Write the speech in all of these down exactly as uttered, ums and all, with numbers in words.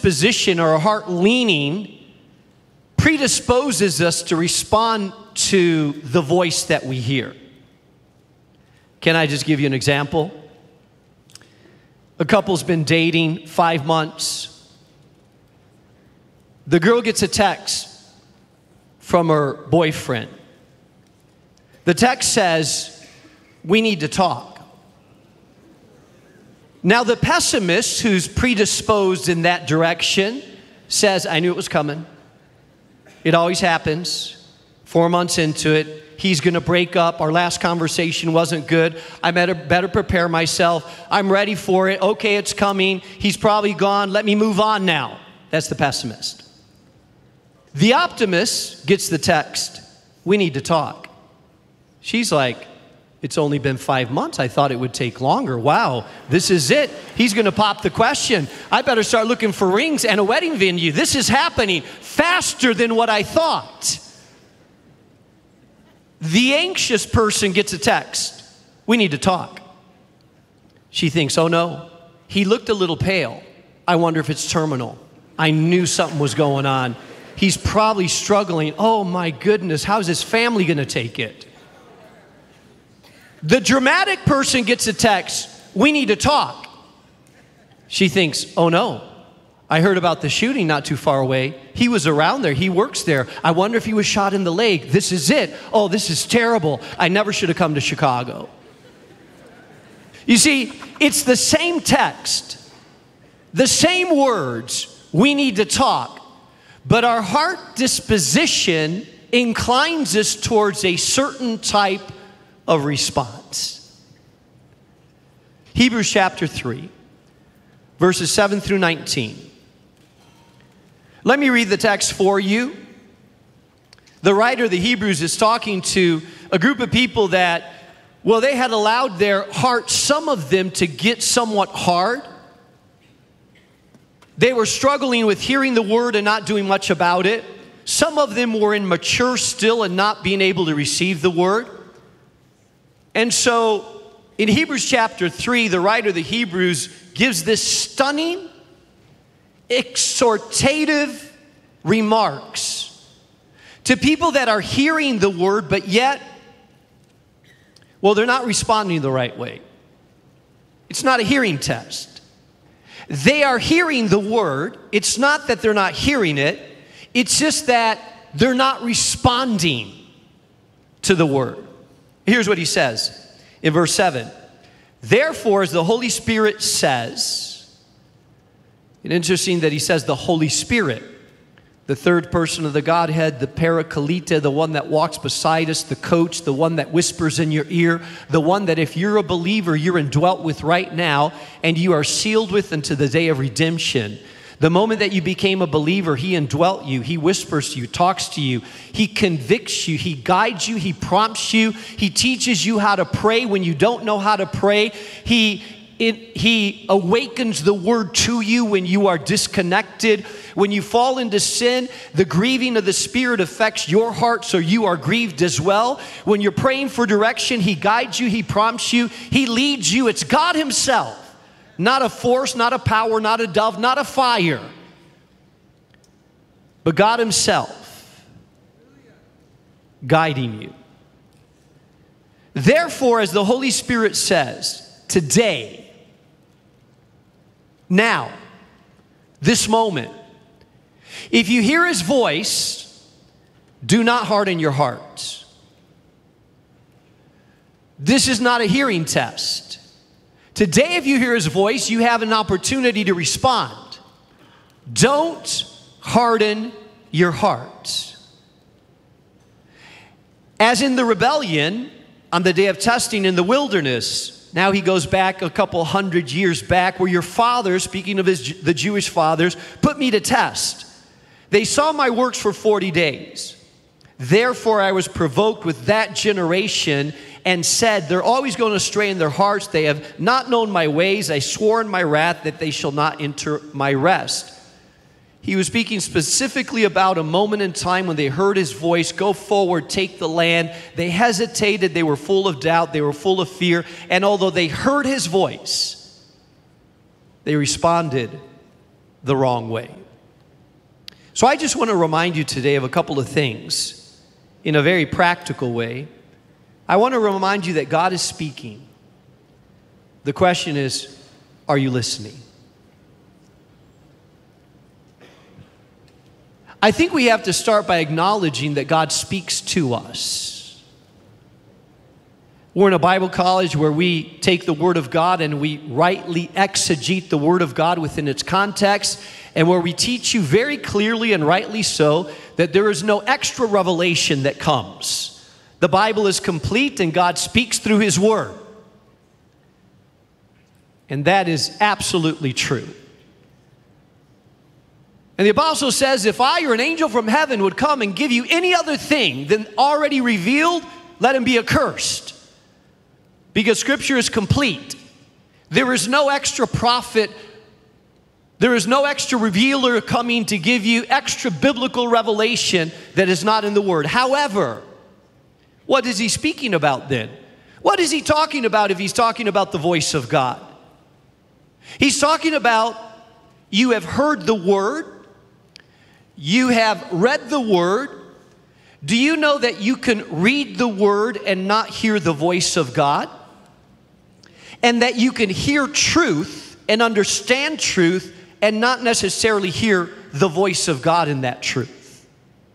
disposition or our heart leaning predisposes us to respond to the voice that we hear. Can I just give you an example? A couple's been dating five months. The girl gets a text from her boyfriend. The text says, "We need to talk." Now the pessimist who's predisposed in that direction says, "I knew it was coming. It always happens. Four months into it, he's going to break up. Our last conversation wasn't good. I better, better prepare myself. I'm ready for it. Okay, it's coming. He's probably gone. Let me move on now." That's the pessimist. The optimist gets the text, "We need to talk." She's like, "It's only been five months. I thought it would take longer. Wow, this is it. He's going to pop the question. I better start looking for rings and a wedding venue. This is happening faster than what I thought." The anxious person gets a text, "We need to talk." She thinks, "Oh no, he looked a little pale. I wonder if it's terminal. I knew something was going on. He's probably struggling. Oh my goodness, how's his family going to take it?" The dramatic person gets a text, "We need to talk." She thinks, "Oh no, I heard about the shooting not too far away. He was around there. He works there. I wonder if he was shot in the leg. This is it. Oh, this is terrible. I never should have come to Chicago." You see, it's the same text, the same words, "We need to talk," but our heart disposition inclines us towards a certain type of response. Hebrews chapter three, verses seven through nineteen. Let me read the text for you. The writer of the Hebrews is talking to a group of people that, well, they had allowed their hearts, some of them, to get somewhat hard. They were struggling with hearing the word and not doing much about it. Some of them were immature still and not being able to receive the word. And so in Hebrews chapter three, the writer of the Hebrews gives this stunning, exhortative remarks to people that are hearing the word, but yet, well, they're not responding the right way. It's not a hearing test. They are hearing the word. It's not that they're not hearing it. It's just that they're not responding to the word. Here's what he says in verse seven. "Therefore, as the Holy Spirit says," it's interesting that he says the Holy Spirit, the third person of the Godhead, the Paraclete, the one that walks beside us, the coach, the one that whispers in your ear, the one that if you're a believer, you're indwelt with right now, and you are sealed with unto the day of redemption. The moment that you became a believer, he indwelt you. He whispers to you, talks to you. He convicts you. He guides you. He prompts you. He teaches you how to pray when you don't know how to pray. He, it, he awakens the word to you when you are disconnected. When you fall into sin, the grieving of the Spirit affects your heart, so you are grieved as well. When you're praying for direction, he guides you. He prompts you. He leads you. It's God himself. Not a force, not a power, not a dove, not a fire, but God himself guiding you. Therefore, as the Holy Spirit says, today, now, this moment, if you hear his voice, do not harden your hearts. This is not a hearing test. Today, if you hear his voice, you have an opportunity to respond. Don't harden your heart. As in the rebellion on the day of testing in the wilderness, now he goes back a couple hundred years back, where your fathers, speaking of his, the Jewish fathers, put me to test. They saw my works for forty days. Therefore, I was provoked with that generation and said, they're always going astray in their hearts. They have not known my ways. I swore in my wrath that they shall not enter my rest. He was speaking specifically about a moment in time when they heard his voice, go forward, take the land. They hesitated. They were full of doubt. They were full of fear. And although they heard his voice, they responded the wrong way. So I just want to remind you today of a couple of things in a very practical way. I want to remind you that God is speaking. The question is, are you listening? I think we have to start by acknowledging that God speaks to us. We're in a Bible college where we take the Word of God and we rightly exegete the Word of God within its context, and where we teach you very clearly and rightly so that there is no extra revelation that comes. The Bible is complete and God speaks through His Word. And that is absolutely true. And the apostle says, if I or an angel from heaven would come and give you any other thing than already revealed, let him be accursed. Because Scripture is complete. There is no extra prophet, there is no extra revealer coming to give you extra biblical revelation that is not in the Word. However, what is he speaking about then? What is he talking about if he's talking about the voice of God? He's talking about you have heard the Word. You have read the Word. Do you know that you can read the Word and not hear the voice of God? And that you can hear truth and understand truth and not necessarily hear the voice of God in that truth.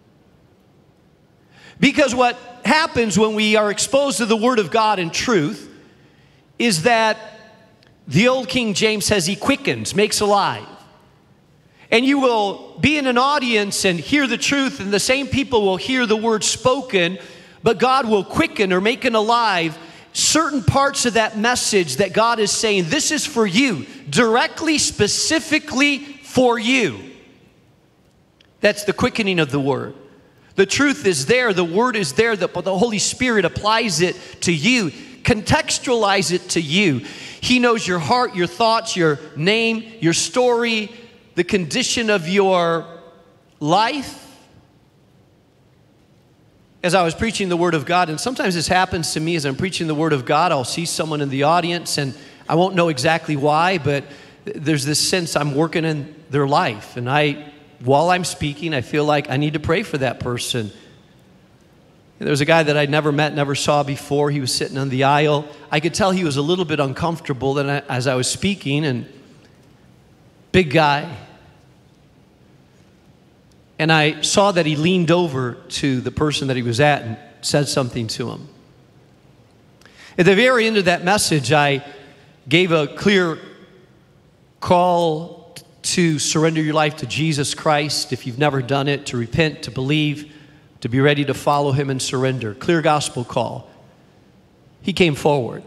Because what happens when we are exposed to the Word of God in truth is that the old King James says He quickens, makes alive. And you will be in an audience and hear the truth, and the same people will hear the word spoken, but God will quicken or make it alive certain parts of that message that God is saying, this is for you, directly, specifically for you. That's the quickening of the word. The truth is there, the word is there, but the Holy Spirit applies it to you, contextualize it to you. He knows your heart, your thoughts, your name, your story, the condition of your life. As I was preaching the Word of God, and sometimes this happens to me as I'm preaching the Word of God, I'll see someone in the audience and I won't know exactly why, but there's this sense I'm working in their life. And I, while I'm speaking, I feel like I need to pray for that person. And there was a guy that I'd never met, never saw before. He was sitting on the aisle. I could tell he was a little bit uncomfortable then I, as I was speaking, and big guy. And I saw that he leaned over to the person that he was at and said something to him. At the very end of that message, I gave a clear call to surrender your life to Jesus Christ. If you've never done it, to repent, to believe, to be ready to follow Him and surrender. Clear gospel call. He came forward.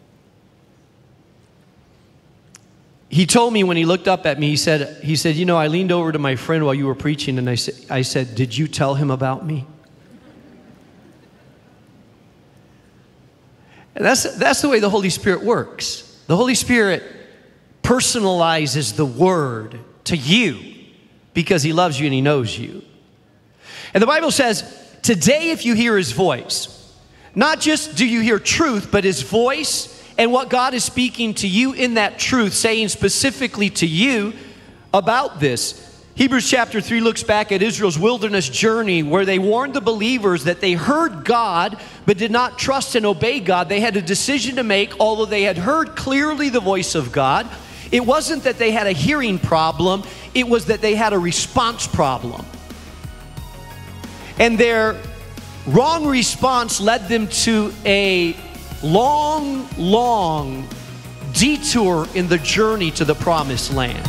He told me when he looked up at me, he said, he said, you know, I leaned over to my friend while you were preaching and I, sa- I said, did you tell him about me? And that's, that's the way the Holy Spirit works. The Holy Spirit personalizes the Word to you because He loves you and He knows you. And the Bible says, today if you hear His voice, not just do you hear truth, but His voice and what God is speaking to you in that truth, saying specifically to you about this. Hebrews chapter three looks back at Israel's wilderness journey where they warned the believers that they heard God but did not trust and obey God. They had a decision to make, although they had heard clearly the voice of God. It wasn't that they had a hearing problem, it was that they had a response problem. And their wrong response led them to a long, long detour in the journey to the promised land.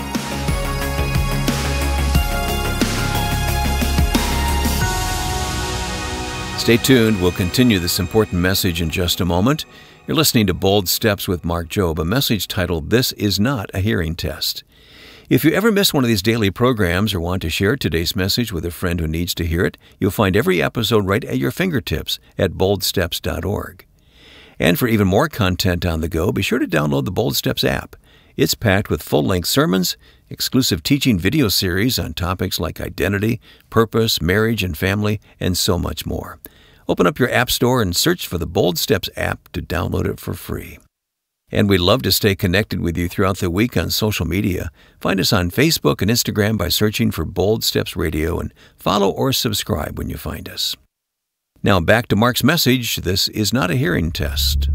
Stay tuned. We'll continue this important message in just a moment. You're listening to Bold Steps with Mark Jobe, a message titled, This is Not a Hearing Test. If you ever miss one of these daily programs or want to share today's message with a friend who needs to hear it, you'll find every episode right at your fingertips at bold steps dot org. And for even more content on the go, be sure to download the Bold Steps app. It's packed with full-length sermons, exclusive teaching video series on topics like identity, purpose, marriage and family, and so much more. Open up your app store and search for the Bold Steps app to download it for free. And we'd love to stay connected with you throughout the week on social media. Find us on Facebook and Instagram by searching for Bold Steps Radio and follow or subscribe when you find us. Now back to Mark's message. This is not a hearing test.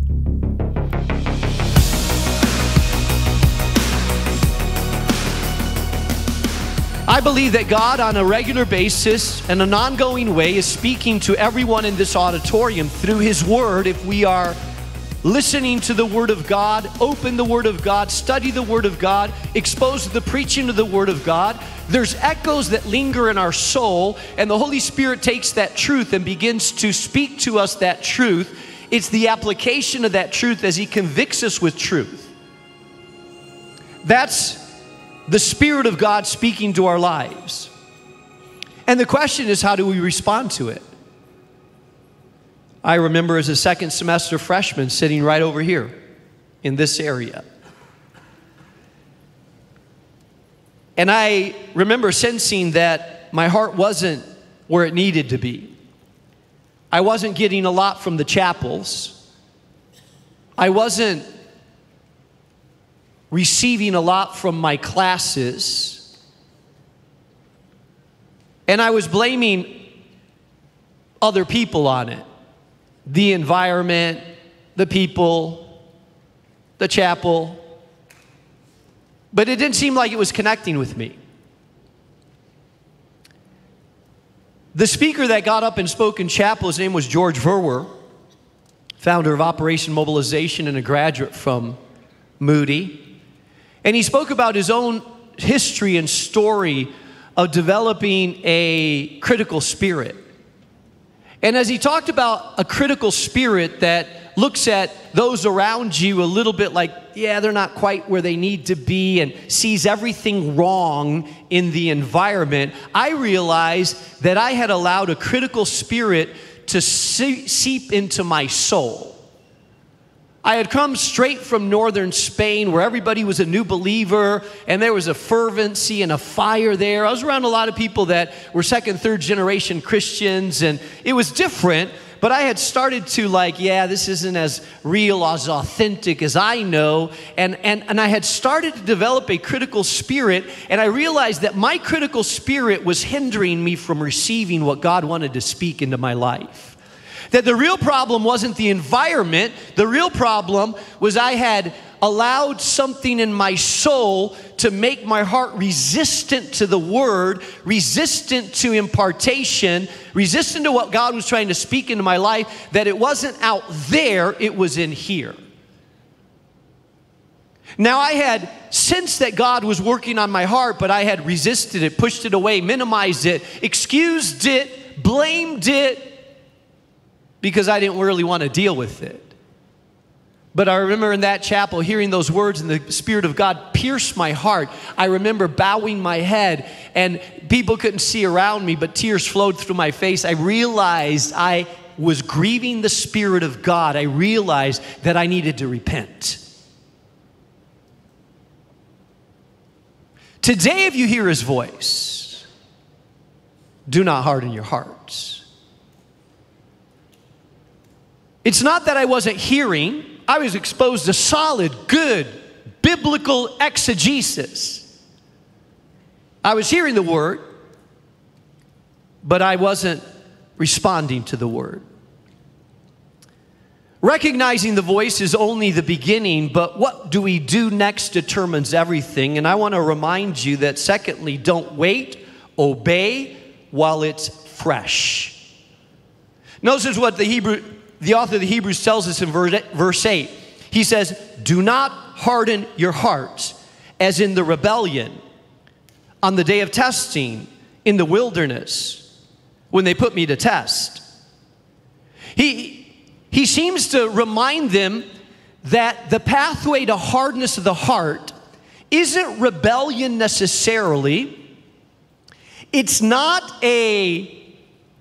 I believe that God on a regular basis and an ongoing way is speaking to everyone in this auditorium through His Word if we are listening to the Word of God, open the Word of God, study the Word of God, exposed to the preaching of the Word of God. There's echoes that linger in our soul, and the Holy Spirit takes that truth and begins to speak to us that truth. It's the application of that truth as He convicts us with truth. That's the Spirit of God speaking to our lives. And the question is, how do we respond to it? I remember as a second semester freshman sitting right over here in this area. And I remember sensing that my heart wasn't where it needed to be. I wasn't getting a lot from the chapels. I wasn't receiving a lot from my classes. And I was blaming other people on it. The environment, the people, the chapel. But it didn't seem like it was connecting with me. The speaker that got up and spoke in chapel, his name was George Verwer, founder of Operation Mobilization and a graduate from Moody. And he spoke about his own history and story of developing a critical spirit. And as he talked about a critical spirit that looks at those around you a little bit like, yeah, they're not quite where they need to be, and sees everything wrong in the environment, I realized that I had allowed a critical spirit to seep into my soul. I had come straight from northern Spain where everybody was a new believer and there was a fervency and a fire there. I was around a lot of people that were second, third generation Christians, and it was different, but I had started to like, yeah, this isn't as real, as authentic as I know. And, and, and I had started to develop a critical spirit, and I realized that my critical spirit was hindering me from receiving what God wanted to speak into my life. That the real problem wasn't the environment. The real problem was I had allowed something in my soul to make my heart resistant to the word, resistant to impartation, resistant to what God was trying to speak into my life, that it wasn't out there, it was in here. Now, I had sensed that God was working on my heart, but I had resisted it, pushed it away, minimized it, excused it, blamed it, because I didn't really want to deal with it. But I remember in that chapel hearing those words and the Spirit of God pierced my heart. I remember bowing my head and people couldn't see around me, but tears flowed through my face. I realized I was grieving the Spirit of God. I realized that I needed to repent. Today, if you hear His voice, do not harden your hearts. It's not that I wasn't hearing. I was exposed to solid, good, biblical exegesis. I was hearing the word, but I wasn't responding to the word. Recognizing the voice is only the beginning, but what do we do next determines everything. And I want to remind you that secondly, don't wait, obey while it's fresh. Notice what the Hebrew The author of the Hebrews tells us in verse eight. He says, do not harden your hearts as in the rebellion on the day of testing in the wilderness when they put me to test. He, he seems to remind them that the pathway to hardness of the heart isn't rebellion necessarily. It's not a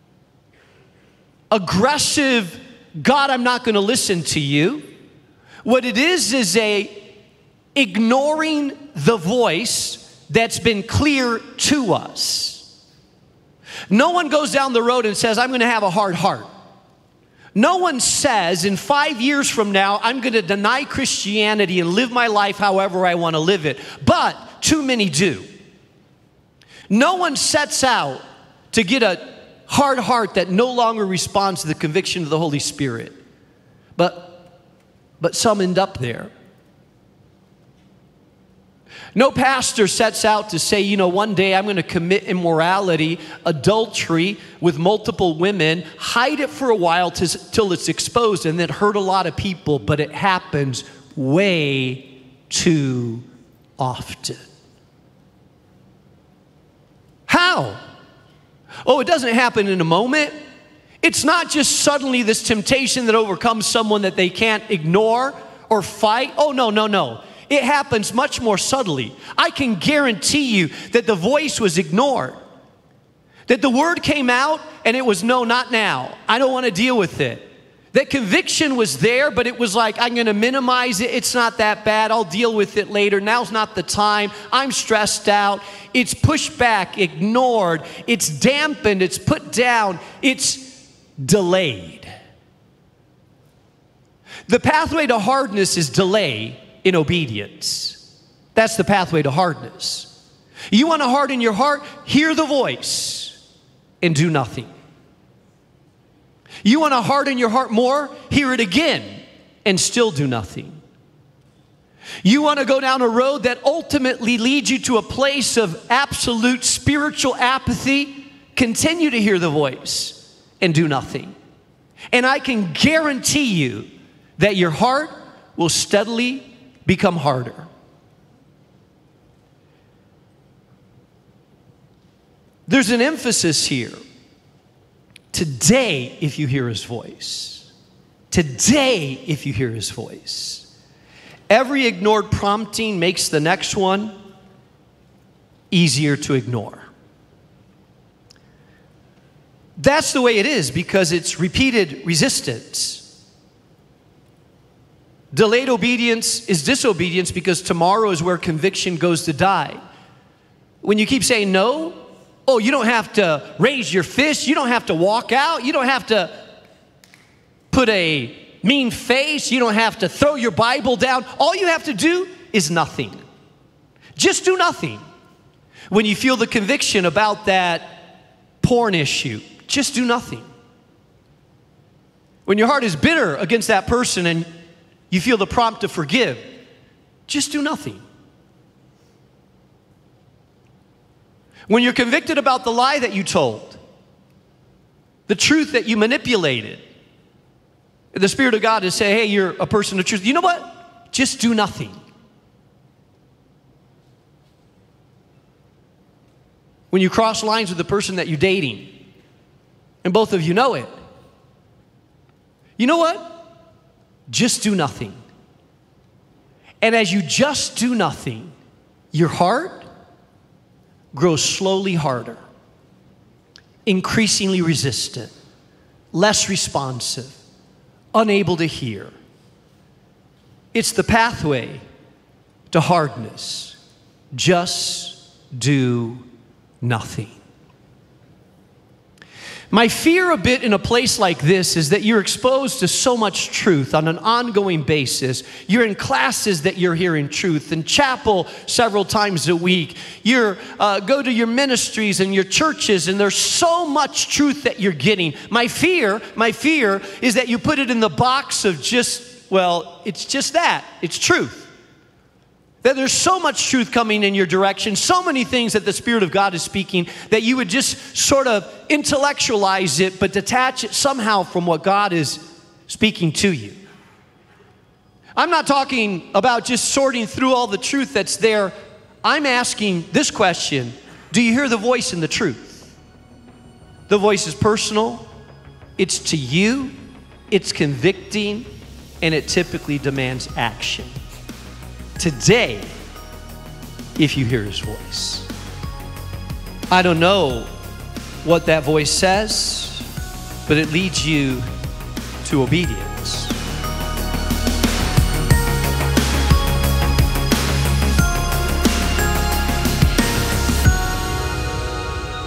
aggressive, God, I'm not going to listen to you. What it is is a ignoring the voice that's been clear to us. No one goes down the road and says, I'm going to have a hard heart. No one says in five years from now, I'm going to deny Christianity and live my life however I want to live it. But too many do. No one sets out to get a hard heart that no longer responds to the conviction of the Holy Spirit. But, but some end up there. No pastor sets out to say, you know, one day I'm going to commit immorality, adultery with multiple women, hide it for a while till it's exposed and then hurt a lot of people, but it happens way too often. How? Oh, it doesn't happen in a moment. It's not just suddenly this temptation that overcomes someone that they can't ignore or fight. Oh, no, no, no. It happens much more subtly. I can guarantee you that the voice was ignored. That the word came out and it was, no, not now. I don't want to deal with it. That conviction was there, but it was like, I'm going to minimize it. It's not that bad. I'll deal with it later. Now's not the time. I'm stressed out. It's pushed back, ignored. It's dampened. It's put down. It's delayed. The pathway to hardness is delay in obedience. That's the pathway to hardness. You want to harden your heart? Hear the voice and do nothing. You want to harden your heart more? Hear it again and still do nothing. You want to go down a road that ultimately leads you to a place of absolute spiritual apathy? Continue to hear the voice and do nothing. And I can guarantee you that your heart will steadily become harder. There's an emphasis here. Today, if you hear his voice. Today, if you hear his voice. Every ignored prompting makes the next one easier to ignore. That's the way it is because it's repeated resistance. Delayed obedience is disobedience because tomorrow is where conviction goes to die. When you keep saying no, oh, you don't have to raise your fist. You don't have to walk out. You don't have to put a mean face. You don't have to throw your Bible down. All you have to do is nothing. Just do nothing. When you feel the conviction about that porn issue, just do nothing. When your heart is bitter against that person and you feel the prompt to forgive, just do nothing. When you're convicted about the lie that you told, the truth that you manipulated, the Spirit of God is saying, hey, you're a person of truth. You know what? Just do nothing. When you cross lines with the person that you're dating, and both of you know it, you know what? Just do nothing. And as you just do nothing, your heart grows slowly harder, increasingly resistant, less responsive, unable to hear. It's the pathway to hardness. Just do nothing. My fear a bit in a place like this is that you're exposed to so much truth on an ongoing basis. You're in classes that you're hearing truth, in chapel several times a week. You uh, go to your ministries and your churches, and there's so much truth that you're getting. My fear, my fear is that you put it in the box of just, well, it's just that. It's truth. That there's so much truth coming in your direction, so many things that the Spirit of God is speaking, that you would just sort of intellectualize it, but detach it somehow from what God is speaking to you. I'm not talking about just sorting through all the truth that's there. I'm asking this question: do you hear the voice in the truth? The voice is personal, it's to you, it's convicting, and it typically demands action. Today, if you hear his voice. I don't know what that voice says, but it leads you to obedience.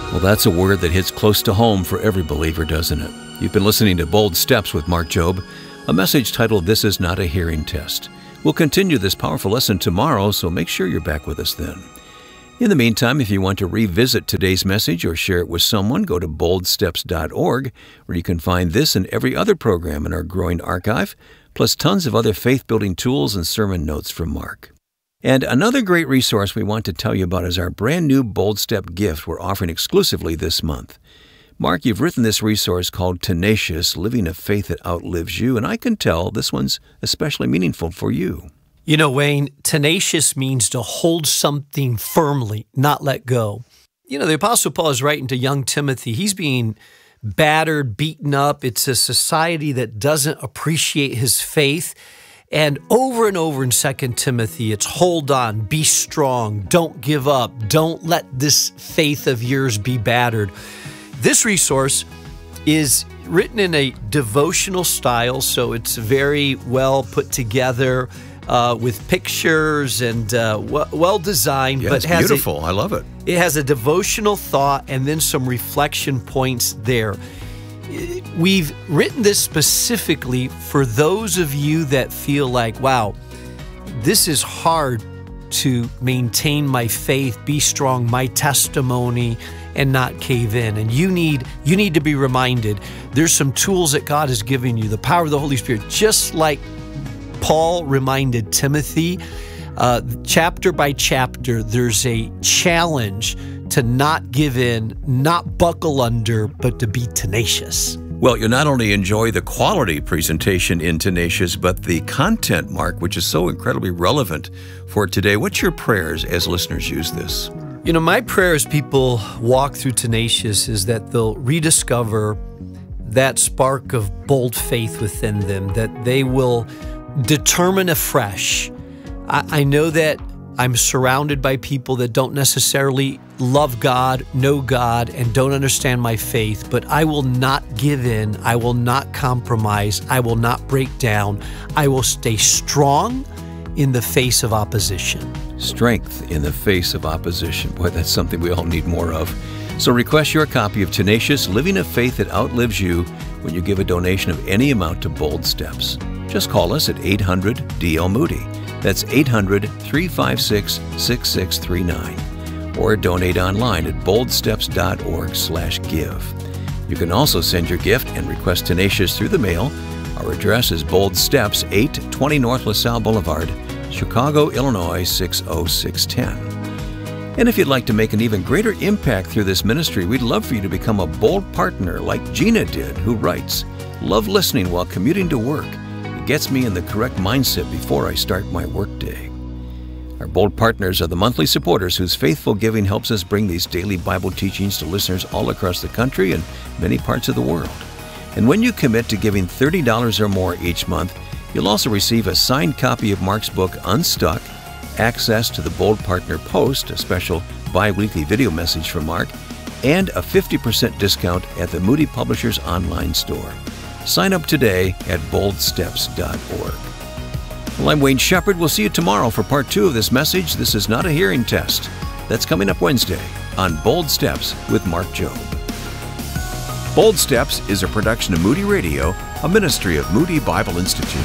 Well, that's a word that hits close to home for every believer, doesn't it? You've been listening to Bold Steps with Mark Jobe, a message titled, This Is Not a Hearing Test. We'll continue this powerful lesson tomorrow, so make sure you're back with us then. In the meantime, if you want to revisit today's message or share it with someone, go to bold steps dot org, where you can find this and every other program in our growing archive, plus tons of other faith-building tools and sermon notes from Mark. And another great resource we want to tell you about is our brand new Bold Step gift we're offering exclusively this month. Mark, you've written this resource called Tenacious, Living a Faith That Outlives You, and I can tell this one's especially meaningful for you. You know, Wayne, tenacious means to hold something firmly, not let go. You know, the Apostle Paul is writing to young Timothy. He's being battered, beaten up. It's a society that doesn't appreciate his faith. And over and over in Second Timothy, it's hold on, be strong, don't give up, don't let this faith of yours be battered. This resource is written in a devotional style, so it's very well put together. Uh, with pictures and uh, w- well designed, yeah, but it's has beautiful. A, I love it. It has a devotional thought and then some reflection points there. We've written this specifically for those of you that feel like, wow, this is hard to maintain my faith, be strong, my testimony, and not cave in. And you need you need to be reminded. There's some tools that God has given you, the power of the Holy Spirit, just like Paul reminded Timothy, uh, chapter by chapter, there's a challenge to not give in, not buckle under, but to be tenacious. Well, you'll not only enjoy the quality presentation in Tenacious, but the content, Mark, which is so incredibly relevant for today. What's your prayers as listeners use this? You know, my prayer as people walk through Tenacious is that they'll rediscover that spark of bold faith within them, that they will determine afresh. I, I know that I'm surrounded by people that don't necessarily love God, know God, and don't understand my faith, but I will not give in. I will not compromise. I will not break down. I will stay strong in the face of opposition. Strength in the face of opposition. Boy, that's something we all need more of. So request your copy of Tenacious, Living a Faith That Outlives You when you give a donation of any amount to Bold Steps. Just call us at eight hundred D L Moody. That's eight hundred, three five six, six six three nine. Or donate online at bold steps dot org slash give. You can also send your gift and request Tenacious through the mail. Our address is Bold Steps, eight twenty North LaSalle Boulevard, Chicago, Illinois, six oh six one oh. And if you'd like to make an even greater impact through this ministry, we'd love for you to become a bold partner like Gina did, who writes, "Love listening while commuting to work. It gets me in the correct mindset before I start my workday." Our bold partners are the monthly supporters whose faithful giving helps us bring these daily Bible teachings to listeners all across the country and many parts of the world. And when you commit to giving thirty dollars or more each month, you'll also receive a signed copy of Mark's book, Unstuck, access to the Bold Partner Post, a special bi-weekly video message from Mark, and a fifty percent discount at the Moody Publishers online store. Sign up today at bold steps dot org. Well, I'm Wayne Shepherd. We'll see you tomorrow for part two of this message, This Is Not a Hearing Test. That's coming up Wednesday on Bold Steps with Mark Jobe. Bold Steps is a production of Moody Radio, a ministry of Moody Bible Institute.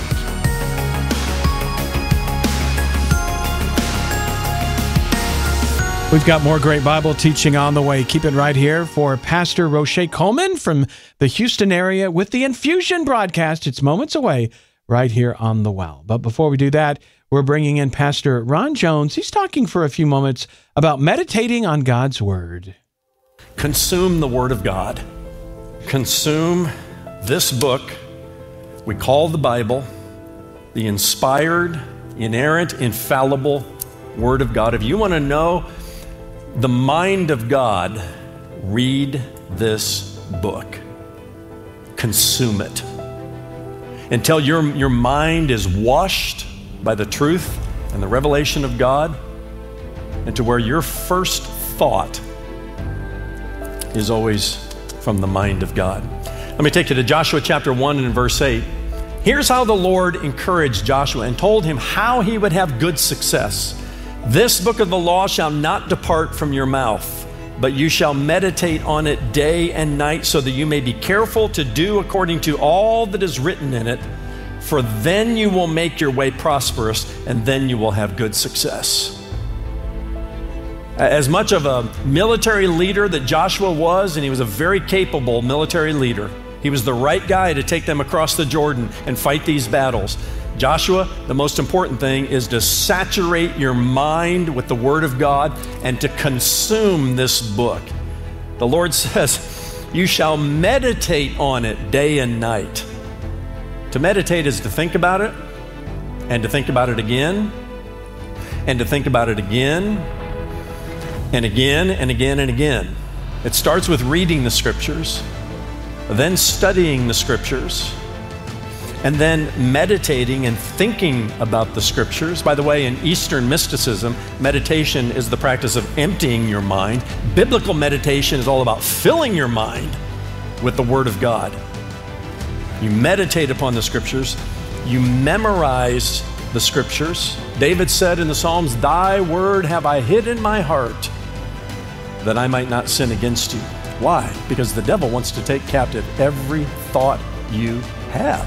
We've got more great Bible teaching on the way. Keep it right here for Pastor Roche Coleman from the Houston area with the Infusion broadcast. It's moments away right here on The Well. But before we do that, we're bringing in Pastor Ron Jones. He's talking for a few moments about meditating on God's Word. Consume the Word of God. Consume this book we call the Bible, the inspired, inerrant, infallible Word of God. If you want to know the mind of God, read this book. Consume it until your, your mind is washed by the truth and the revelation of God, and to where your first thought is always from the mind of God. Let me take you to Joshua chapter one and verse eight. Here's how the Lord encouraged Joshua and told him how he would have good success. This book of the law shall not depart from your mouth. but you shall meditate on it day and night, so that you may be careful to do according to all that is written in it. For then you will make your way prosperous, and then you will have good success. As much of a military leader that Joshua was, and he was a very capable military leader, he was the right guy to take them across the Jordan and fight these battles. Joshua, the most important thing is to saturate your mind with the Word of God and to consume this book. The Lord says, you shall meditate on it day and night. To meditate is to think about it, and to think about it again, and to think about it again, and again, and again, and again. It starts with reading the Scriptures, then studying the Scriptures, and then meditating and thinking about the Scriptures. By the way, in Eastern mysticism, meditation is the practice of emptying your mind. Biblical meditation is all about filling your mind with the Word of God. You meditate upon the Scriptures. You memorize the Scriptures. David said in the Psalms, "Thy word have I hid in my heart, that I might not sin against you." Why? Because the devil wants to take captive every thought you have.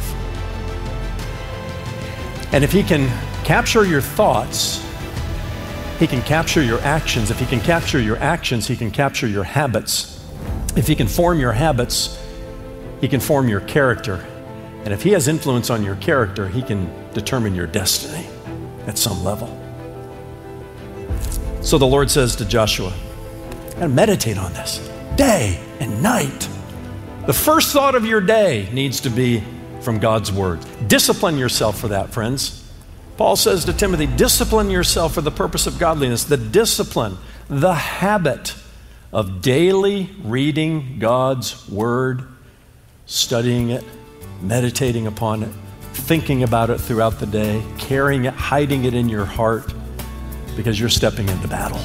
And if he can capture your thoughts, he can capture your actions. If he can capture your actions, he can capture your habits. If he can form your habits, he can form your character. And if he has influence on your character, he can determine your destiny at some level. So the Lord says to Joshua, and meditate on this day and night. The first thought of your day needs to be from God's Word. Discipline yourself for that, friends. Paul says to Timothy, discipline yourself for the purpose of godliness. The discipline, the habit of daily reading God's Word, studying it, meditating upon it, thinking about it throughout the day, carrying it, hiding it in your heart, because you're stepping into battle.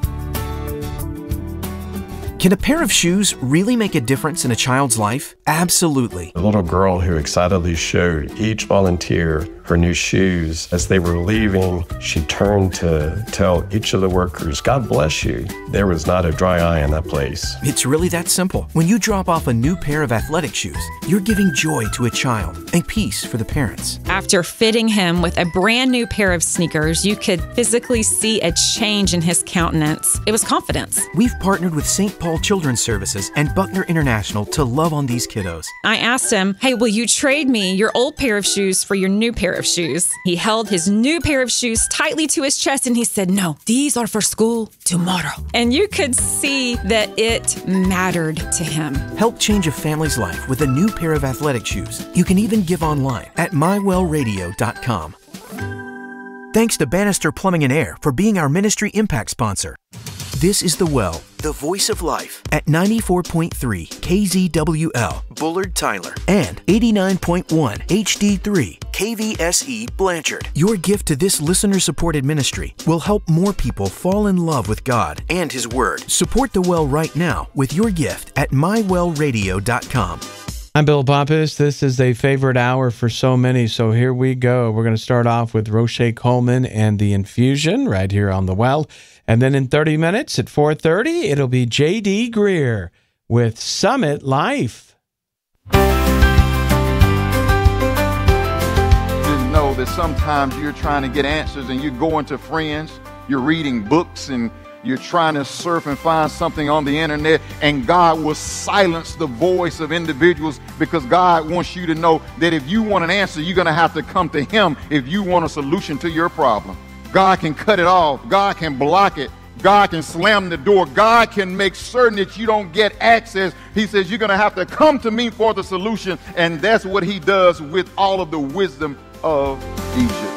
Can a pair of shoes really make a difference in a child's life? Absolutely. The little girl who excitedly showed each volunteer her new shoes as they were leaving, she turned to tell each of the workers, "God bless you." There was not a dry eye in that place. It's really that simple. When you drop off a new pair of athletic shoes, you're giving joy to a child and peace for the parents. After fitting him with a brand new pair of sneakers, you could physically see a change in his countenance. It was confidence. We've partnered with Saint Paul Children's Services and Buckner International to love on these kiddos. I asked him, "Hey, will you trade me your old pair of shoes for your new pair of shoes?" He held his new pair of shoes tightly to his chest and he said, "No, these are for school tomorrow." And you could see that it mattered to him. Help change a family's life with a new pair of athletic shoes. You can even give online at my well radio dot com. Thanks to Bannister Plumbing and Air for being our ministry impact sponsor. This is The Well, the voice of life, at ninety-four point three K Z W L, Bullard, Tyler, and eighty-nine point one H D three K V S E, Blanchard. Your gift to this listener-supported ministry will help more people fall in love with God and His Word. Support The Well right now with your gift at my well radio dot com. I'm Bill Pappas. This is a favorite hour for so many, so here we go. We're going to start off with Roche Coleman and the Infusion right here on The Well. And then in thirty minutes at four thirty, it'll be J D Greer with Summit Life. Just know that sometimes you're trying to get answers and you're going to friends, you're reading books, and you're trying to surf and find something on the internet, and God will silence the voice of individuals because God wants you to know that if you want an answer, you're going to have to come to Him if you want a solution to your problem. God can cut it off. God can block it. God can slam the door. God can make certain that you don't get access. He says you're going to have to come to me for the solution, and that's what He does with all of the wisdom of Egypt.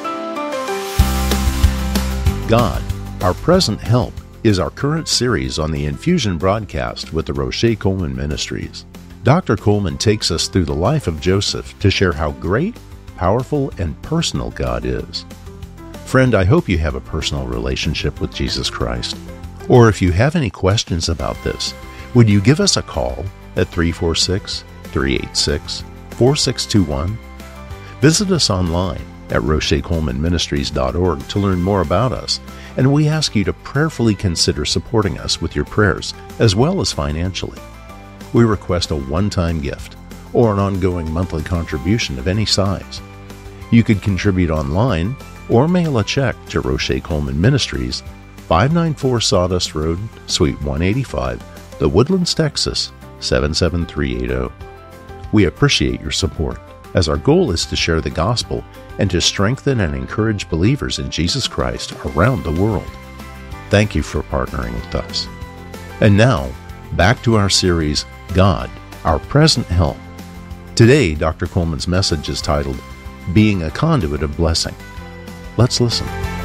God, our present help, is our current series on the Infusion broadcast with the Roche Coleman Ministries. Doctor Coleman takes us through the life of Joseph to share how great, powerful, and personal God is. Friend, I hope you have a personal relationship with Jesus Christ. Or if you have any questions about this, would you give us a call at three four six, three eight six, four six two one? Visit us online at roche coleman ministries dot org to learn more about us and we ask you to prayerfully consider supporting us with your prayers as well as financially. We request a one-time gift or an ongoing monthly contribution of any size. You could contribute online or mail a check to Roche Coleman Ministries, five ninety-four Sawdust Road, Suite one eighty-five, The Woodlands, Texas, seven seven three eight zero. We appreciate your support, as our goal is to share the gospel and to strengthen and encourage believers in Jesus Christ around the world. Thank you for partnering with us. And now, back to our series, God, Our Present Help. Today, Doctor Coleman's message is titled, Being a Conduit of Blessing. Let's listen.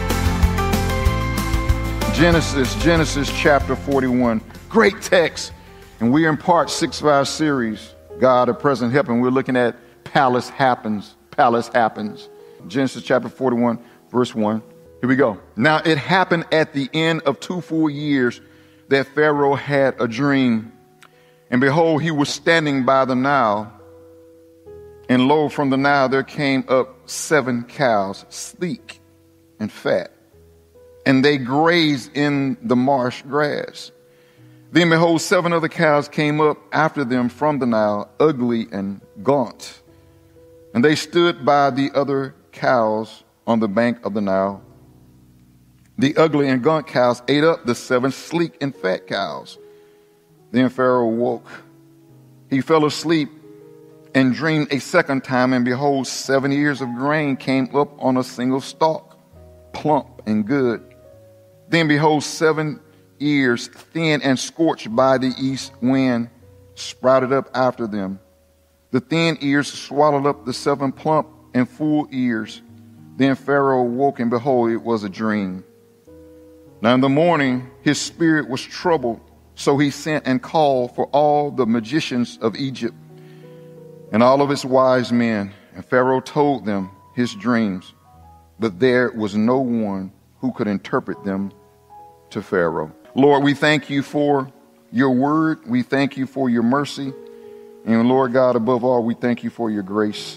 Genesis, Genesis chapter forty-one. Great text. And we're in part six of our series, God, a Present Help, and we're looking at Palace Happens. Palace Happens. Genesis chapter forty-one, verse one. Here we go. Now it happened at the end of two full years that Pharaoh had a dream. And behold, he was standing by the Nile. And lo, from the Nile there came up seven cows, sleek and fat. And they grazed in the marsh grass. Then behold, seven other cows came up after them from the Nile, ugly and gaunt. And they stood by the other cows on the bank of the Nile. The ugly and gaunt cows ate up the seven sleek and fat cows. Then Pharaoh woke. He fell asleep and dreamed a second time, and behold, seven ears of grain came up on a single stalk, plump and good. Then behold, seven ears, thin and scorched by the east wind, sprouted up after them. The thin ears swallowed up the seven plump and full ears. Then Pharaoh woke, and behold, it was a dream. Now in the morning his spirit was troubled, so he sent and called for all the magicians of Egypt and all of its wise men. And Pharaoh told them his dreams, but there was no one who could interpret them to Pharaoh. Lord, we thank you for your word. We thank you for your mercy. And Lord God, above all, we thank you for your grace.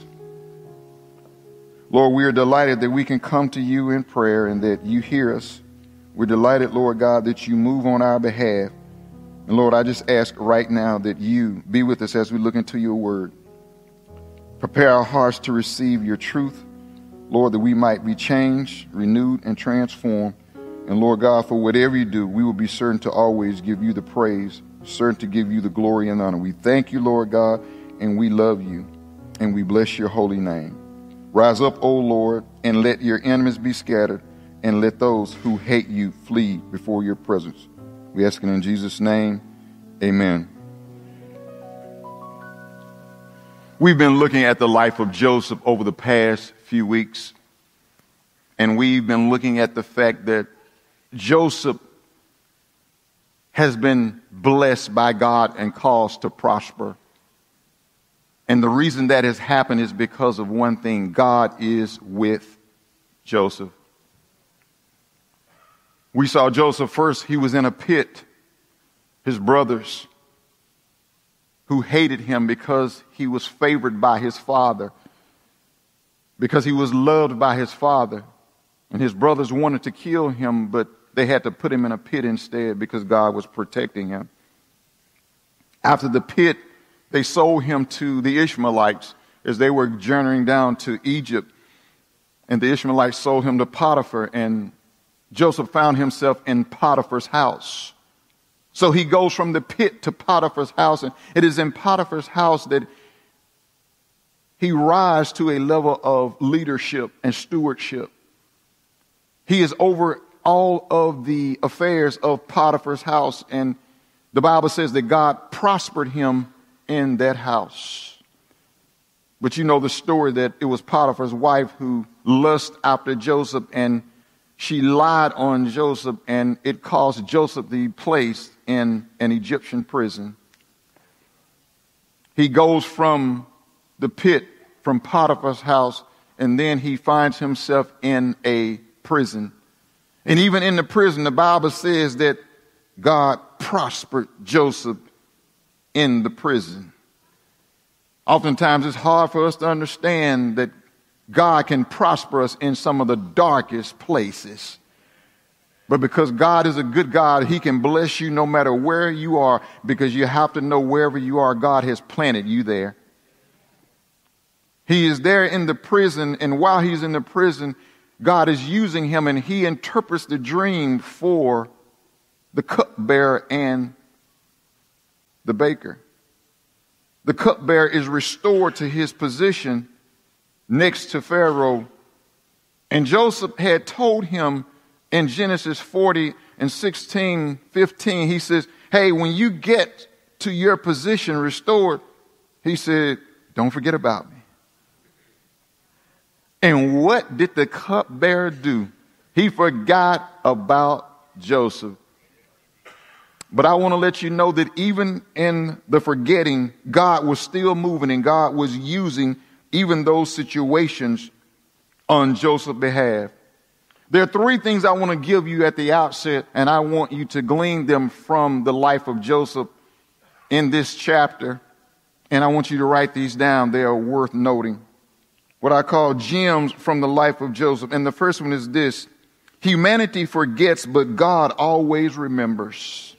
Lord, we are delighted that we can come to you in prayer and that you hear us. We're delighted, Lord God, that you move on our behalf. And Lord, I just ask right now that you be with us as we look into your word. Prepare our hearts to receive your truth, Lord, that we might be changed, renewed, and transformed. And Lord God, for whatever you do, we will be certain to always give you the praise, certain to give you the glory and honor. We thank you, Lord God, and we love you, and we bless your holy name. Rise up, O Lord, and let your enemies be scattered, and let those who hate you flee before your presence. We ask it in Jesus' name. Amen. We've been looking at the life of Joseph over the past few weeks, and we've been looking at the fact that Joseph has been blessed by God and caused to prosper. And the reason that has happened is because of one thing: God is with Joseph. We saw Joseph first. He was in a pit. His brothers, who hated him because he was favored by his father, because he was loved by his father. And his brothers wanted to kill him, but they had to put him in a pit instead because God was protecting him. After the pit, they sold him to the Ishmaelites as they were journeying down to Egypt. And the Ishmaelites sold him to Potiphar, and Joseph found himself in Potiphar's house. So he goes from the pit to Potiphar's house, and it is in Potiphar's house that he rises to a level of leadership and stewardship. He is over all of the affairs of Potiphar's house, and the Bible says that God prospered him in that house. But you know the story, that it was Potiphar's wife who lusted after Joseph, and she lied on Joseph, and it caused Joseph to be placed in an Egyptian prison. He goes from the pit, from Potiphar's house, and then he finds himself in a prison. And even in the prison, the Bible says that God prospered Joseph in the prison. Oftentimes it's hard for us to understand that God can prosper us in some of the darkest places. But because God is a good God, he can bless you no matter where you are, because you have to know wherever you are, God has planted you there. He is there in the prison, and while he's in the prison, God is using him, and he interprets the dream for the cupbearer and the baker. The cupbearer is restored to his position next to Pharaoh. And Joseph had told him in Genesis forty and sixteen, fifteen, he says, hey, when you get to your position restored, he said, don't forget about me. And what did the cupbearer do? He forgot about Joseph. But I want to let you know that even in the forgetting, God was still moving, and God was using even those situations on Joseph's behalf. There are three things I want to give you at the outset, and I want you to glean them from the life of Joseph in this chapter. And I want you to write these down. They are worth noting. What I call gems from the life of Joseph. And the first one is this: humanity forgets, but God always remembers.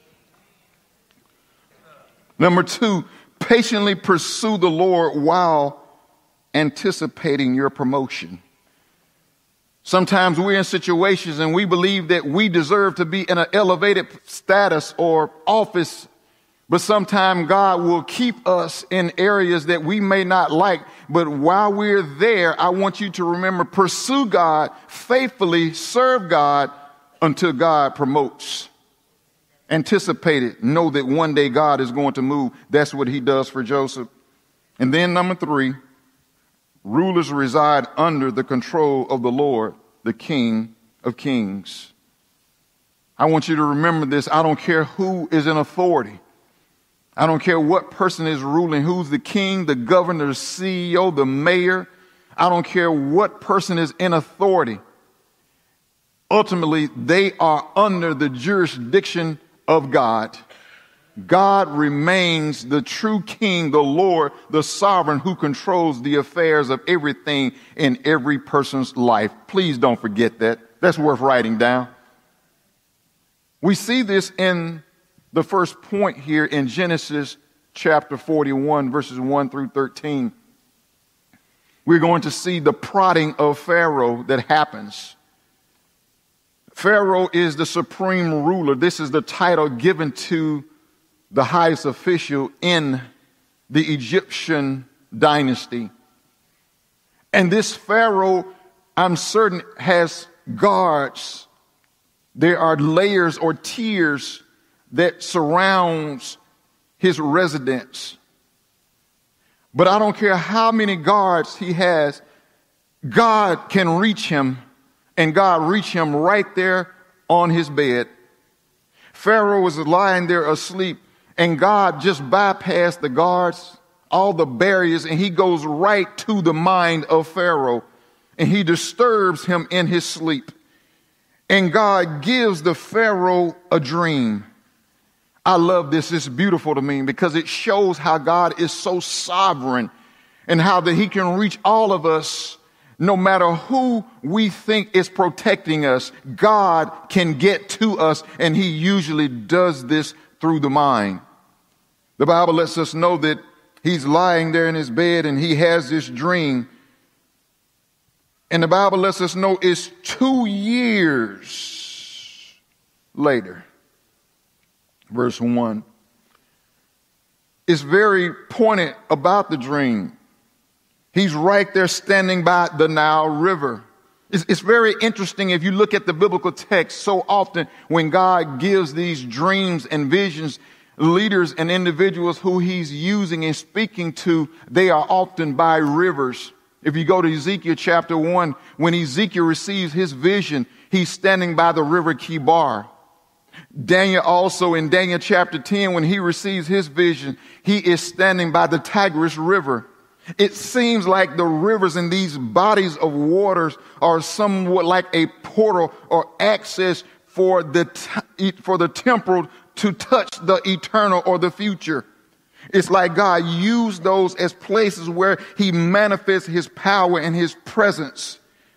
Number two, patiently pursue the Lord while anticipating your promotion. Sometimes we're in situations and we believe that we deserve to be in an elevated status or office, but sometimes God will keep us in areas that we may not like. But while we're there, I want you to remember, pursue God, faithfully serve God until God promotes. Anticipate it. Know that one day God is going to move. That's what he does for Joseph. And then number three, rulers reside under the control of the Lord, the King of Kings. I want you to remember this. I don't care who is in authority. I don't care what person is ruling, who's the king, the governor, the C E O, the mayor. I don't care what person is in authority. Ultimately, they are under the jurisdiction of God. God remains the true king, the Lord, the sovereign, who controls the affairs of everything in every person's life. Please don't forget that. That's worth writing down. We see this in the first point here in Genesis chapter forty-one, verses one through thirteen. We're going to see the prodding of Pharaoh that happens. Pharaoh is the supreme ruler. This is the title given to the highest official in the Egyptian dynasty. And this Pharaoh, I'm certain, has guards. There are layers or tiers that surrounds his residence. But I don't care how many guards he has, God can reach him, and God reach him right there on his bed. Pharaoh was lying there asleep, and God just bypassed the guards, all the barriers, and he goes right to the mind of Pharaoh, and he disturbs him in his sleep. And God gives the Pharaoh a dream. I love this. It's beautiful to me because it shows how God is so sovereign and how that he can reach all of us no matter who we think is protecting us. God can get to us, and he usually does this through the mind. The Bible lets us know that he's lying there in his bed and he has this dream. And the Bible lets us know it's two years later. Verse one. It's very pointed about the dream. He's right there standing by the Nile River. It's, it's very interesting if you look at the biblical text. So often when God gives these dreams and visions, leaders and individuals who he's using and speaking to, they are often by rivers. If you go to Ezekiel chapter one, when Ezekiel receives his vision, he's standing by the river Kibar. Daniel also in Daniel chapter ten, when he receives his vision, he is standing by the Tigris River. It seems like the rivers and these bodies of waters are somewhat like a portal or access for the, t- for the temporal to touch the eternal or the future. It's like God used those as places where he manifests his power and his presence.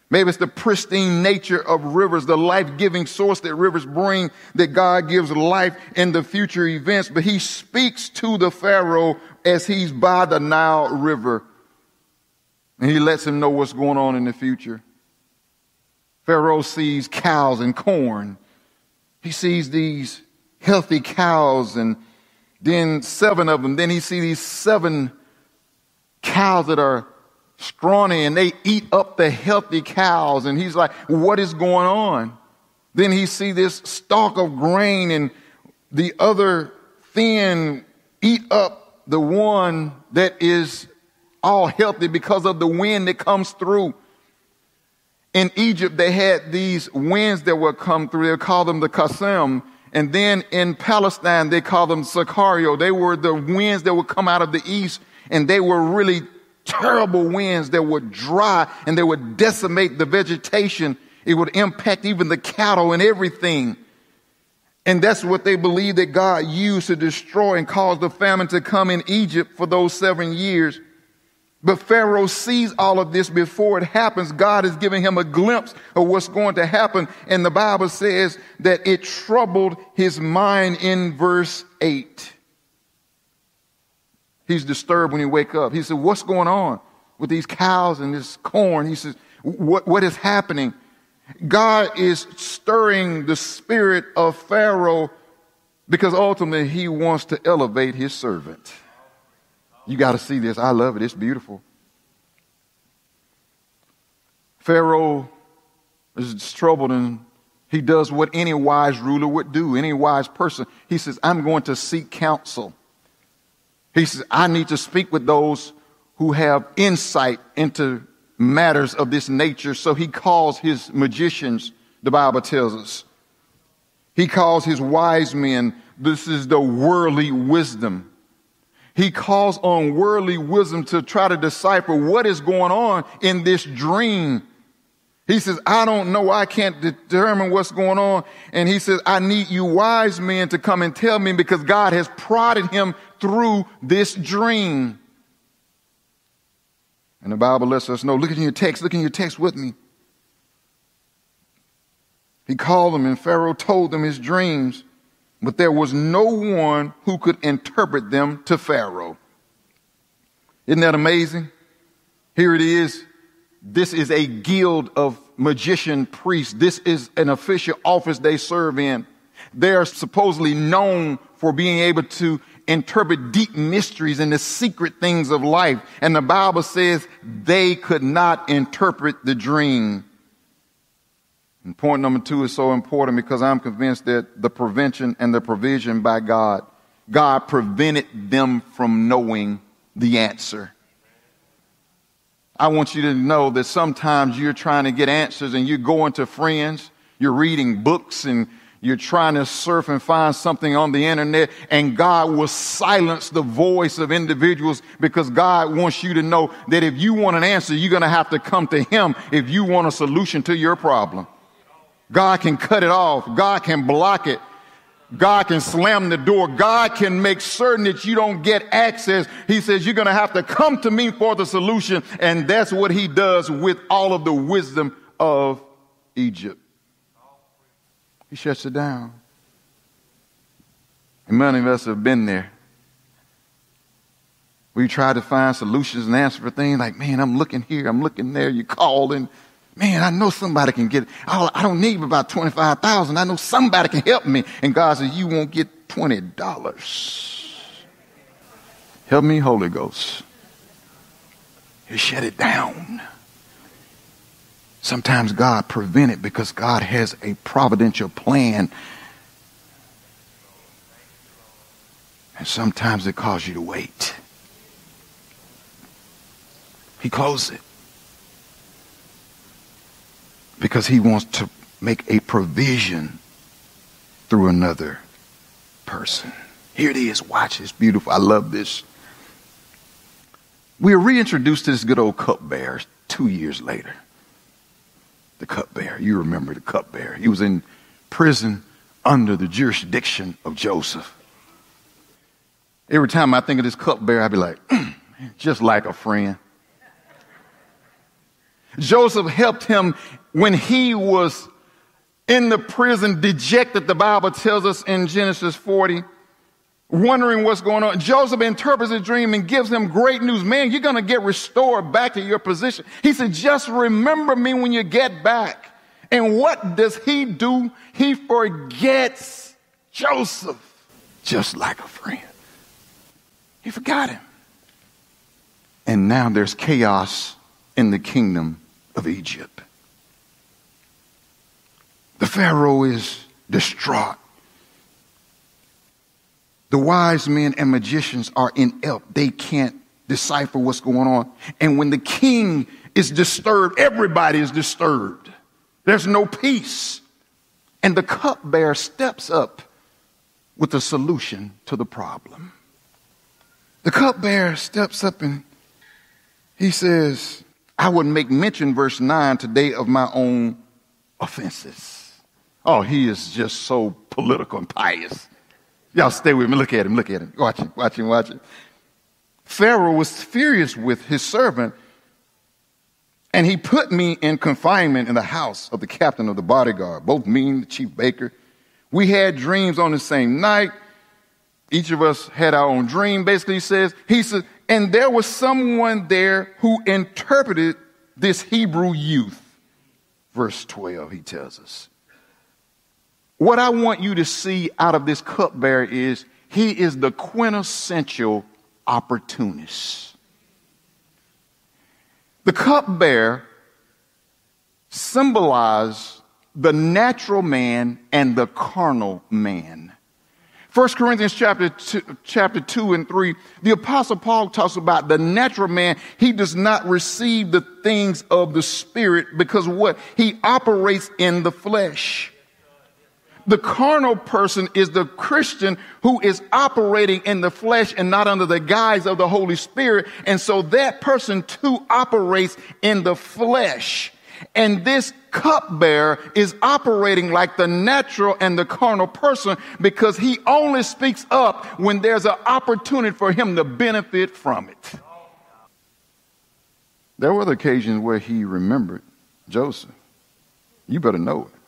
Maybe it's the pristine nature of rivers, the life-giving source that rivers bring, that God gives life in the future events. But he speaks to the Pharaoh as he's by the Nile River, and he lets him know what's going on in the future. Pharaoh sees cows and corn. He sees these healthy cows, and then seven of them. Then he sees these seven cows that are scrawny, and they eat up the healthy cows. And he's like, what is going on? Then he sees this stalk of grain, and the other thin eat up the one that is all healthy because of the wind that comes through. In Egypt, they had these winds that would come through. They would call them the Qasim. And then in Palestine, they call them Sicario. They were the winds that would come out of the east, and they were really terrible winds that would dry and they would decimate the vegetation. It would impact even the cattle and everything. And that's what they believed that God used to destroy and cause the famine to come in Egypt for those seven years. But Pharaoh sees all of this before it happens. God is giving him a glimpse of what's going to happen. And the Bible says that it troubled his mind in verse eight. He's disturbed when he wake up. He said, what's going on with these cows and this corn? He says, what, what is happening? God is stirring the spirit of Pharaoh because ultimately he wants to elevate his servant. You got to see this. I love it. It's beautiful. Pharaoh is troubled, and he does what any wise ruler would do, any wise person. He says, I'm going to seek counsel. He says, I need to speak with those who have insight into matters of this nature. So he calls his magicians, the Bible tells us. He calls his wise men. This is the worldly wisdom. He calls on worldly wisdom to try to decipher what is going on in this dream. He says, I don't know. I can't determine what's going on. And he says, I need you wise men to come and tell me, because God has prodded him through this dream. And the Bible lets us know, look in your text, look in your text with me. He called them, and Pharaoh told them his dreams. But there was no one who could interpret them to Pharaoh. Isn't that amazing? Here it is. This is a guild of magician priests. This is an official office they serve in. They are supposedly known for being able to interpret deep mysteries and the secret things of life. And the Bible says they could not interpret the dream. And point number two is so important because I'm convinced that the prevention and the provision by God, God prevented them from knowing the answer. I want you to know that sometimes you're trying to get answers and you're going to friends, you're reading books, and you're trying to surf and find something on the internet, and God will silence the voice of individuals because God wants you to know that if you want an answer, you're going to have to come to him if you want a solution to your problem. God can cut it off. God can block it. God can slam the door. God can make certain that you don't get access. He says you're going to have to come to me for the solution. And that's what he does with all of the wisdom of Egypt. He shuts it down. And many of us have been there. We try to find solutions and answers for things like, man, I'm looking here, I'm looking there. You call and, man, I know somebody can get it. I don't need about twenty-five thousand dollars. I know somebody can help me. And God says, you won't get twenty dollars. Help me, Holy Ghost. You shut it down. Sometimes God prevents it because God has a providential plan. And sometimes it causes you to wait. He closes it. Because he wants to make a provision through another person. Here it is. Watch. It's beautiful. I love this. We are reintroduced to this good old cupbearer two years later. The cupbearer. You remember the cupbearer. He was in prison under the jurisdiction of Joseph. Every time I think of this cupbearer, I'd be like, mm, just like a friend. Joseph helped him when he was in the prison, dejected, the Bible tells us in Genesis forty, wondering what's going on. Joseph interprets his dream and gives him great news. Man, you're going to get restored back to your position. He said, just remember me when you get back. And what does he do? He forgets Joseph, just like a friend. He forgot him. And now there's chaos in the kingdom of Egypt. The Pharaoh is distraught. The wise men and magicians are inept. They can't decipher what's going on. And when the king is disturbed, everybody is disturbed. There's no peace. And the cupbearer steps up with a solution to the problem. The cupbearer steps up and he says, I would make mention, verse nine, today of my own offenses. Oh, he is just so political and pious. Y'all stay with me. Look at him. Look at him. Watch him. Watch him. Watch him. Pharaoh was furious with his servant, and he put me in confinement in the house of the captain of the bodyguard, both me and the chief baker. We had dreams on the same night. Each of us had our own dream, basically, he says. He said, and there was someone there who interpreted this Hebrew youth. Verse twelve, he tells us. What I want you to see out of this cupbearer is he is the quintessential opportunist. The cupbearer symbolizes the natural man and the carnal man. First Corinthians chapter two, chapter two and three, the Apostle Paul talks about the natural man. He does not receive the things of the Spirit because what? He operates in the flesh. The carnal person is the Christian who is operating in the flesh and not under the guise of the Holy Spirit. And so that person too operates in the flesh. And this cupbearer is operating like the natural and the carnal person because he only speaks up when there's an opportunity for him to benefit from it. There were other occasions where he remembered Joseph. You better know it.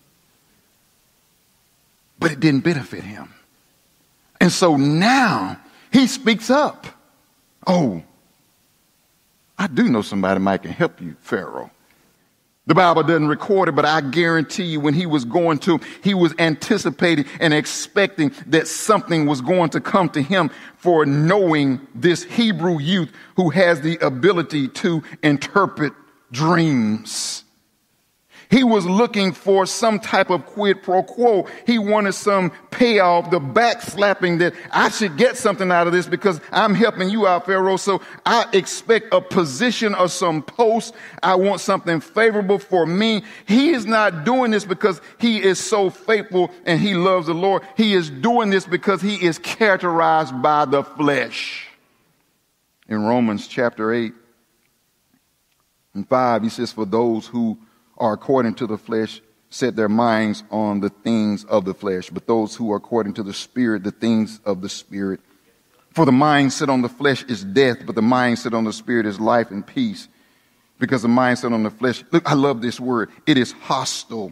But it didn't benefit him. And so now he speaks up. Oh, I do know somebody might can help you, Pharaoh. The Bible doesn't record it, but I guarantee you when he was going to, he was anticipating and expecting that something was going to come to him for knowing this Hebrew youth who has the ability to interpret dreams. He was looking for some type of quid pro quo. He wanted some payoff, the backslapping that I should get something out of this because I'm helping you out, Pharaoh. So I expect a position or some post. I want something favorable for me. He is not doing this because he is so faithful and he loves the Lord. He is doing this because he is characterized by the flesh. In Romans chapter eight and five, he says, for those who are according to the flesh, set their minds on the things of the flesh, but those who are according to the Spirit, the things of the Spirit. For the mind set on the flesh is death, but the mind set on the Spirit is life and peace. Because the mind set on the flesh, look, I love this word. It is hostile.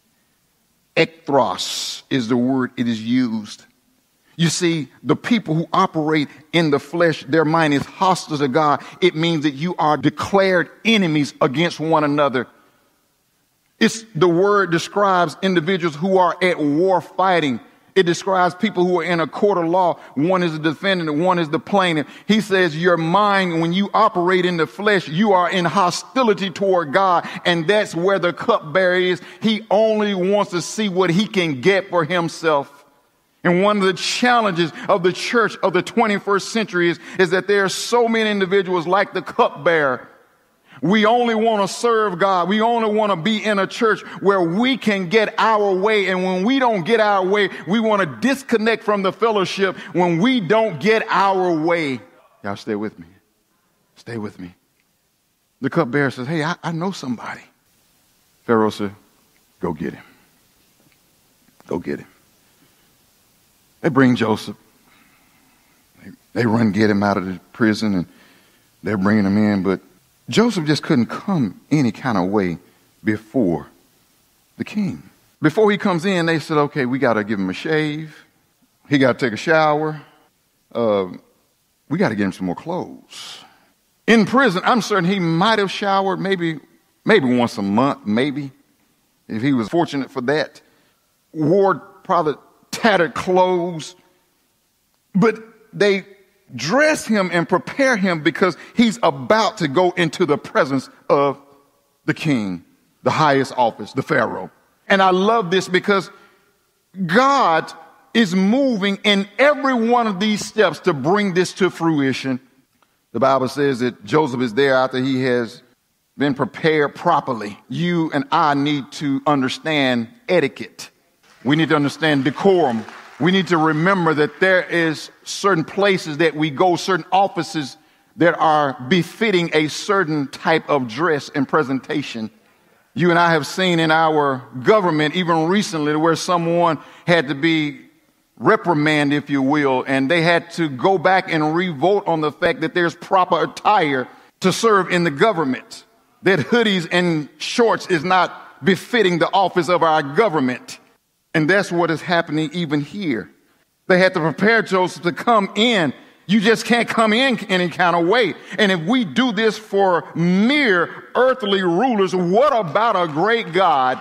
Ekthros is the word it is used. You see, the people who operate in the flesh, their mind is hostile to God. It means that you are declared enemies against one another. It's the word describes individuals who are at war fighting. It describes people who are in a court of law. One is the defendant and one is the plaintiff. He says your mind, when you operate in the flesh, you are in hostility toward God. And that's where the cupbearer is. He only wants to see what he can get for himself. And one of the challenges of the church of the twenty-first century is, is that there are so many individuals like the cupbearer. We only want to serve God. We only want to be in a church where we can get our way. And when we don't get our way, we want to disconnect from the fellowship when we don't get our way. Y'all stay with me. Stay with me. The cupbearer says, hey, I, I know somebody. Pharaoh said, go get him. Go get him. They bring Joseph. They, they run, get him out of the prison, and they're bringing him in, but Joseph just couldn't come any kind of way before the king. Before he comes in, they said, okay, we got to give him a shave. He got to take a shower. Uh, we got to get him some more clothes. In prison, I'm certain he might have showered maybe, maybe once a month, maybe, if he was fortunate for that. Wore probably tattered clothes. But they dress him and prepare him because he's about to go into the presence of the king, the highest office, the Pharaoh. And I love this because God is moving in every one of these steps to bring this to fruition. The Bible says that Joseph is there after he has been prepared properly. You and I need to understand etiquette. We need to understand decorum. We need to remember that there is certain places that we go, certain offices that are befitting a certain type of dress and presentation. You and I have seen in our government, even recently, where someone had to be reprimanded, if you will, and they had to go back and revote on the fact that there's proper attire to serve in the government, that hoodies and shorts is not befitting the office of our government. And that's what is happening even here. They had to prepare Joseph to come in. You just can't come in any kind of way. And if we do this for mere earthly rulers, what about a great God?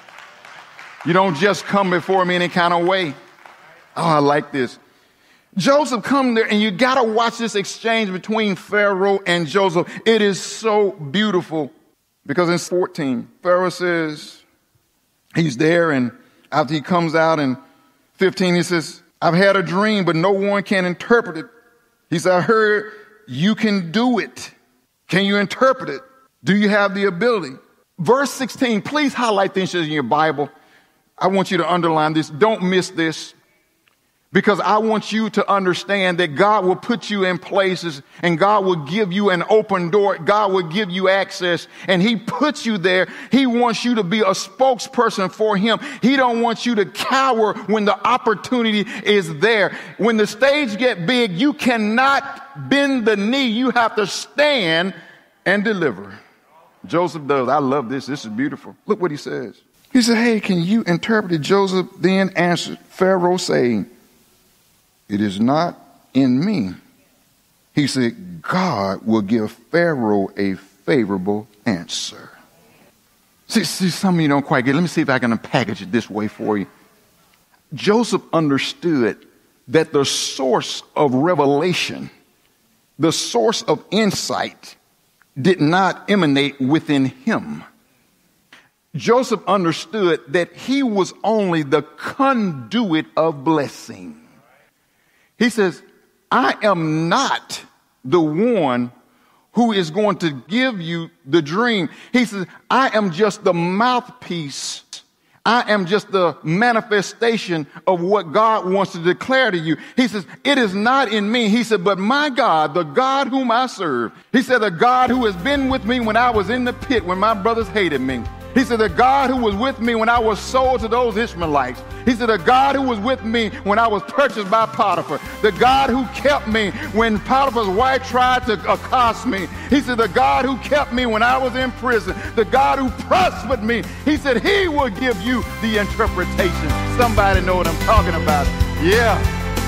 You don't just come before him any kind of way. Oh, I like this. Joseph come there, and you got to watch this exchange between Pharaoh and Joseph. It is so beautiful because in fourteen, Pharaoh says he's there, and after he comes out in fifteen, he says, I've had a dream, but no one can interpret it. He said, I heard you can do it. Can you interpret it? Do you have the ability? Verse sixteen, please highlight this in your Bible. I want you to underline this. Don't miss this. Because I want you to understand that God will put you in places and God will give you an open door. God will give you access, and he puts you there. He wants you to be a spokesperson for him. He don't want you to cower when the opportunity is there. When the stage get big, you cannot bend the knee. You have to stand and deliver. Joseph does. I love this. This is beautiful. Look what he says. He said, hey, can you interpret it? Joseph then answered Pharaoh, saying, it is not in me. He said, God will give Pharaoh a favorable answer. See, see, some of you don't quite get it. Let me see if I can package it this way for you. Joseph understood that the source of revelation, the source of insight, did not emanate within him. Joseph understood that he was only the conduit of blessing. He says, I am not the one who is going to give you the dream. He says, I am just the mouthpiece. I am just the manifestation of what God wants to declare to you. He says, it is not in me. He said, but my God, the God whom I serve. He said, the God who has been with me when I was in the pit, when my brothers hated me. He said, the God who was with me when I was sold to those Ishmaelites. He said, the God who was with me when I was purchased by Potiphar. The God who kept me when Potiphar's wife tried to accost me. He said, the God who kept me when I was in prison. The God who prospered me. He said, he will give you the interpretation. Somebody know what I'm talking about. Yeah.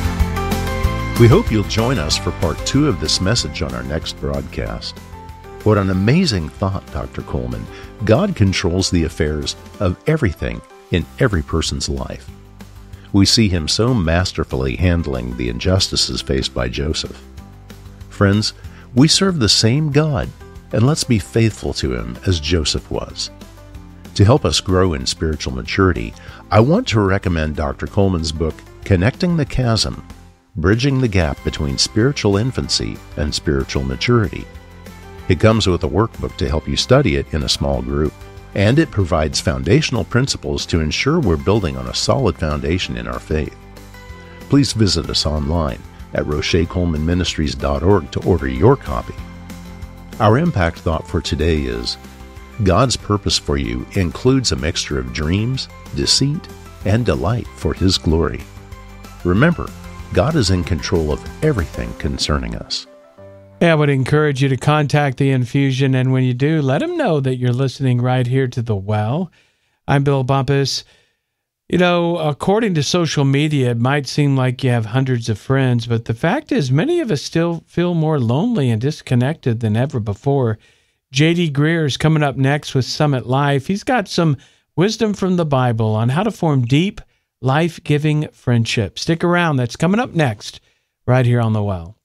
We hope you'll join us for part two of this message on our next broadcast. What an amazing thought, Doctor Coleman. God controls the affairs of everything in every person's life. We see him so masterfully handling the injustices faced by Joseph. Friends, we serve the same God, and let's be faithful to him as Joseph was. To help us grow in spiritual maturity, I want to recommend Doctor Coleman's book, Connecting the Chasm, Bridging the Gap Between Spiritual Infancy and Spiritual Maturity. It comes with a workbook to help you study it in a small group, and it provides foundational principles to ensure we're building on a solid foundation in our faith. Please visit us online at roche coleman ministries dot org to order your copy. Our impact thought for today is, God's purpose for you includes a mixture of dreams, deceit, and delight for his glory. Remember, God is in control of everything concerning us. Yeah, I would encourage you to contact the Infusion, and when you do, let them know that you're listening right here to The Well. I'm Bill Bumpus. You know, according to social media, it might seem like you have hundreds of friends, but the fact is many of us still feel more lonely and disconnected than ever before. J D Greer is coming up next with Summit Life. He's got some wisdom from the Bible on how to form deep, life-giving friendships. Stick around. That's coming up next right here on The Well.